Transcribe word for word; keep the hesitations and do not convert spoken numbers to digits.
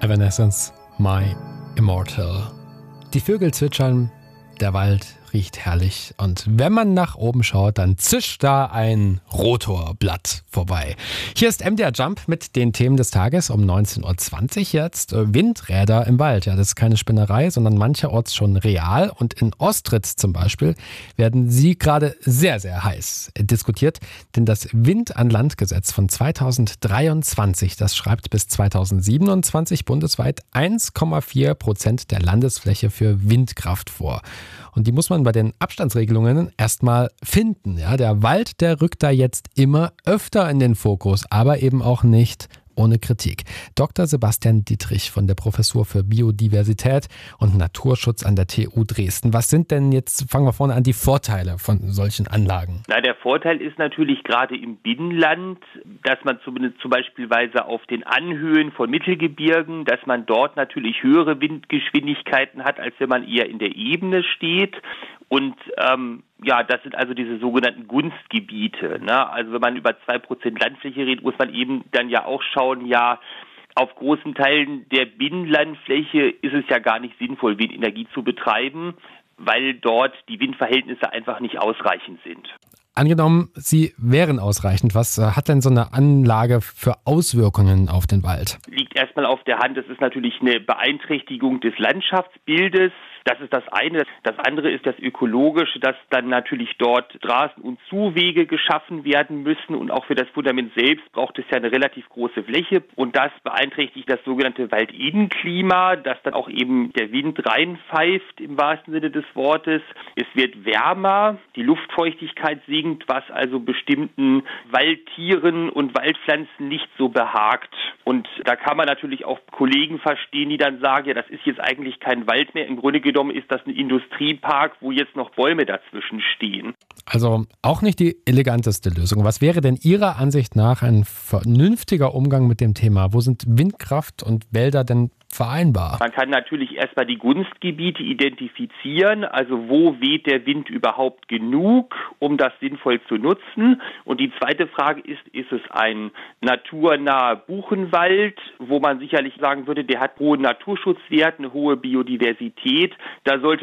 Evanescence, My Immortal. Die Vögel zwitschern, der Wald riecht herrlich und wenn man nach oben schaut, dann zischt da ein Rotorblatt vorbei. Hier ist M D R Jump mit den Themen des Tages um neunzehn Uhr zwanzig jetzt. Windräder im Wald, ja, das ist keine Spinnerei, sondern mancherorts schon real und in Ostritz zum Beispiel werden sie gerade sehr, sehr heiß diskutiert, denn das Wind-an-Land-Gesetz von zweitausenddreiundzwanzig, das schreibt bis zweitausendsiebenundzwanzig bundesweit eins Komma vier Prozent der Landesfläche für Windkraft vor. Und die muss man bei den Abstandsregelungen erstmal finden. Ja, der Wald, der rückt da jetzt immer öfter in den Fokus, aber eben auch nicht ohne Kritik. Doktor Sebastian Dietrich von der Professur für Biodiversität und Naturschutz an der T U Dresden. Was sind denn jetzt, fangen wir vorne an, die Vorteile von solchen Anlagen? Na, der Vorteil ist natürlich gerade im Binnenland, dass man zumindest zum Beispiel auf den Anhöhen von Mittelgebirgen, dass man dort natürlich höhere Windgeschwindigkeiten hat, als wenn man eher in der Ebene steht. Und ähm, ja, das sind also diese sogenannten Gunstgebiete. Ne? Also wenn man über zwei Prozent Landfläche redet, muss man eben dann ja auch schauen, ja, auf großen Teilen der Binnenlandfläche ist es ja gar nicht sinnvoll, Windenergie zu betreiben, weil dort die Windverhältnisse einfach nicht ausreichend sind. Angenommen, sie wären ausreichend. Was hat denn so eine Anlage für Auswirkungen auf den Wald? Liegt erstmal auf der Hand, das ist natürlich eine Beeinträchtigung des Landschaftsbildes. Das ist das eine. Das andere ist das Ökologische, dass dann natürlich dort Straßen- und Zuwege geschaffen werden müssen. Und auch für das Fundament selbst braucht es ja eine relativ große Fläche. Und das beeinträchtigt das sogenannte Waldinnenklima, dass dann auch eben der Wind reinpfeift im wahrsten Sinne des Wortes. Es wird wärmer, die Luftfeuchtigkeit sinkt, was also bestimmten Waldtieren und Waldpflanzen nicht so behagt. Und da kann man natürlich auch Kollegen verstehen, die dann sagen, ja, das ist jetzt eigentlich kein Wald mehr. Im Grunde genommen ist das ein Industriepark, wo jetzt noch Bäume dazwischen stehen. Also auch nicht die eleganteste Lösung. Was wäre denn Ihrer Ansicht nach ein vernünftiger Umgang mit dem Thema? Wo sind Windkraft und Wälder denn vereinbar? Man kann natürlich erstmal die Gunstgebiete identifizieren, also wo weht der Wind überhaupt genug, um das sinnvoll zu nutzen. Und die zweite Frage ist, ist es ein naturnaher Buchenwald, wo man sicherlich sagen würde, der hat hohen Naturschutzwert, eine hohe Biodiversität. Da sollte